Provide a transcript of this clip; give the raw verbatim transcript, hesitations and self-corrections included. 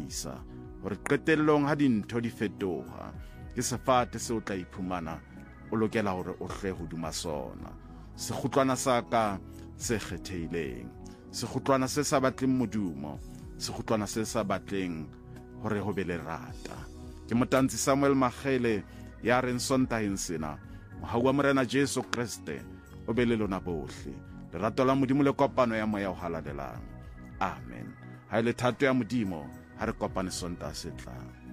tsamaisa hore qetellong ha dintho di fetoha ke sefate se o tla iphumana o lokela hore o hle hodima sona. Sekgutlwana sa ka se kgethehileng, sekgutlwana se sa batleng modumo, sekgutlwana se sa batleng hore ho be le rata. Ke Motanzi Samuel Magele ya reng sontaheng sena, mohau wa Morena Jesu Kriste o be le lona bohle. Lerato la Modimo le kopano ya moya o halalelang. Amen. Ha ile thato ya Modimo ha re kopane sontaha se tlang.